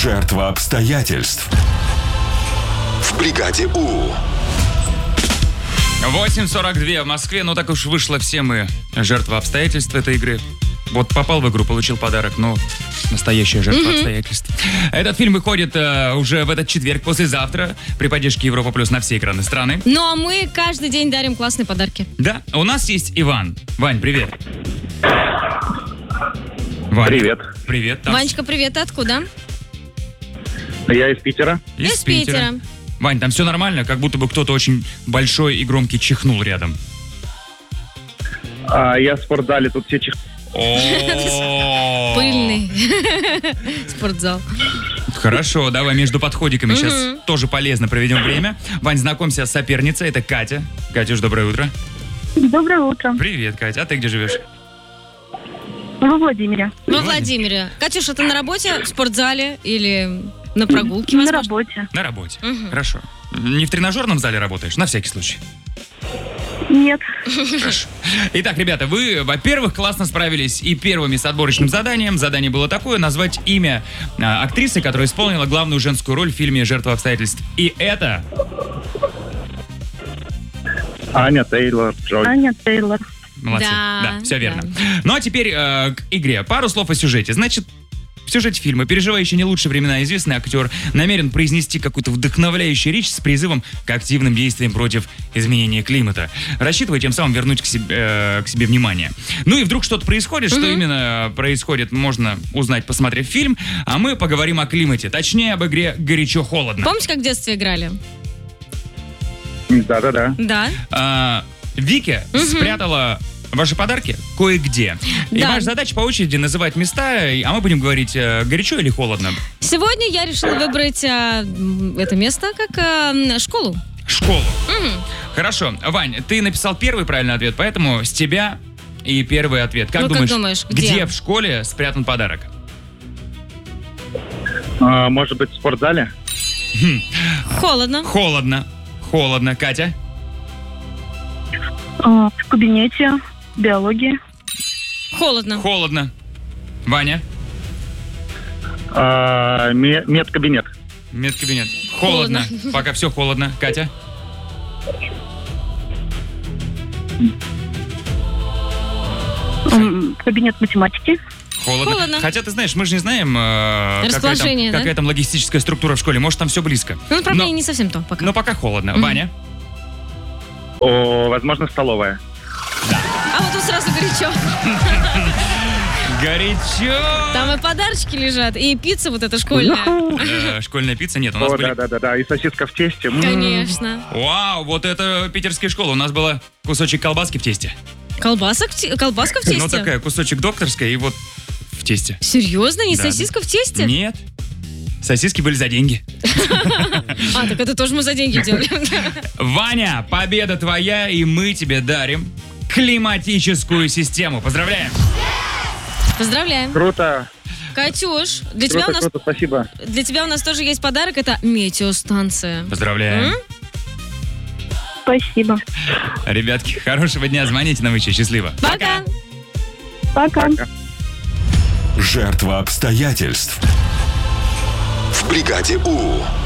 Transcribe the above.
Жертва обстоятельств. В бригаде У. 8:42 в Москве. Ну, так уж вышло, все мы жертва обстоятельств этой игры. Вот попал в игру, получил подарок, но настоящая жертва обстоятельств. Этот фильм выходит уже в этот четверг, послезавтра, при поддержке Европа Плюс на все экраны страны. Ну, а мы каждый день дарим классные подарки. Да, у нас есть Иван. Вань, привет. Вань. Привет. Привет. Там... Ванечка, привет, ты откуда? Я из Питера. Из Питера. Вань, там все нормально? Как будто бы кто-то очень большой и громкий чихнул рядом. Я в спортзале, тут все Пыльный спортзал. Хорошо, давай между подходиками сейчас тоже полезно проведем время. Вань, знакомься с соперницей, это Катя. Катюш, доброе утро. Доброе утро. Привет, Катя. А ты где живешь? Во Владимире. Во Владимире. Катюша, ты на работе, в спортзале или на прогулке? На возможно? работе. На работе. Хорошо. Не в тренажерном зале работаешь? На всякий случай. Нет. Хорошо. Итак, ребята, вы, во-первых, классно справились и первыми с отборочным заданием. Задание было такое: назвать имя актрисы, которая исполнила главную женскую роль в фильме «Жертва обстоятельств». И это... Аня Тейлор-Джой. Аня Тейлор. Молодцы. Да, Все верно. да. Ну а теперь к игре. Пару слов о сюжете. Значит, в сюжете фильма переживающий не лучшие времена известный актер намерен произнести какую-то вдохновляющую речь с призывом к активным действиям против изменения климата, рассчитывая тем самым вернуть к себе внимание. Ну и вдруг что-то происходит. Что именно происходит, можно узнать, посмотрев фильм. А мы поговорим о климате. Точнее, об игре «Горячо-холодно». Помните, как в детстве играли? Да-да-да. Да. Вики спрятала ваши подарки кое-где. И Да. ваша задача по очереди называть места, а мы будем говорить, горячо или холодно. Сегодня я решила выбрать это место как школу. Школу. Хорошо. Вань, ты написал первый правильный ответ, поэтому с тебя и первый ответ. Как Ну, как думаешь, думаешь, где? в школе спрятан подарок? Может быть, в спортзале? Холодно. Холодно. Катя? В кабинете биологии. Холодно. Ваня? Медкабинет. Медкабинет. Холодно. Пока все холодно. Катя? Кабинет математики. Холодно. Хотя, ты знаешь, мы же не знаем, Расположение, да? какая там логистическая структура в школе. Может, там все близко. Ну, направление не совсем то пока. Но пока холодно. Ваня? Возможно, столовая. А вот тут сразу горячо. Горячо! Там и подарочки лежат, и пицца вот эта школьная. Школьная пицца? Нет, у нас были... Да. И сосиска в тесте. Конечно. Вау, вот это питерская школа. У нас была кусочек колбаски в тесте. Колбаска в тесте? Ну, такая, кусочек докторская и вот в тесте. Серьезно? Не Да. сосиска в тесте? Нет. Сосиски были за деньги. А, так это тоже мы за деньги делали. Ваня, победа твоя, и мы тебе дарим климатическую систему. Поздравляем! Поздравляем. Круто. Катюш, для тебя Спасибо. у нас тоже есть подарок. Это метеостанция. Поздравляем. Спасибо. Ребятки, хорошего дня. Звоните нам еще. Счастливо. Пока. Пока. Жертва обстоятельств. В бригаде У.